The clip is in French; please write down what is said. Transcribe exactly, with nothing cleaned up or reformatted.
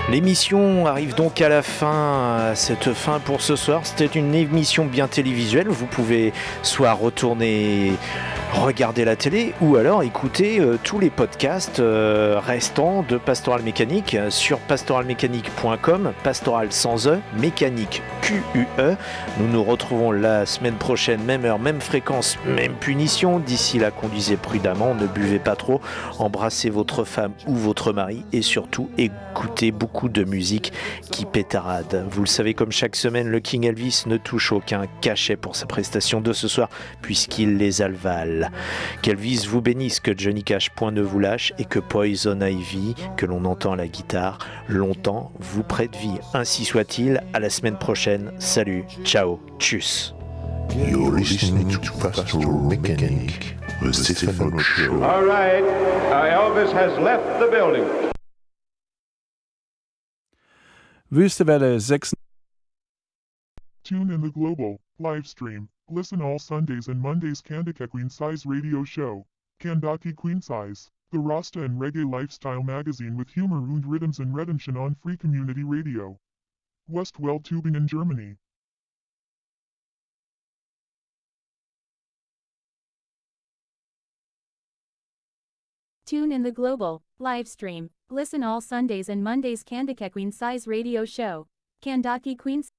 L'émission arrive donc à la fin, à cette fin pour ce soir. C'était une émission bien télévisuelle. Vous pouvez soit retourner regarder la télé ou alors écouter euh, tous les podcasts euh, restants de Pastoral Mécanique sur pastoral mécanique point com, pastoral sans E, mécanique Q U E. Nous nous retrouvons la semaine prochaine, même heure, même fréquence, même punition. D'ici là, conduisez prudemment, ne buvez pas trop, embrassez votre femme ou votre mari et surtout écoutez beaucoup de musique qui pétarade. Vous le savez, comme chaque semaine, le King Elvis ne touche aucun cachet pour sa prestation de ce soir puisqu'il les avale. Qu'Elvis vous bénisse, que Johnny Cash point ne vous lâche et que Poison Ivy, que l'on entend à la guitare, longtemps vous prête vie. Ainsi soit-il, à la semaine prochaine. Salut, ciao, tchuss. You're listening to Pastoral Mechanic, the Stefano Show. All right, uh, Elvis has left the building. Wüstewelle six. Tune in the global live stream. Listen all Sundays and Mondays Kandake Queen Size Radio Show. Kandaki Queen Size, the Rasta and Reggae Lifestyle magazine with humor und rhythms and redemption on Free Community Radio. Westwell Tübingen, Germany. Tune in the global live stream. Listen all Sundays and Mondays Kandake Queen Size Radio Show. Kandaki Queen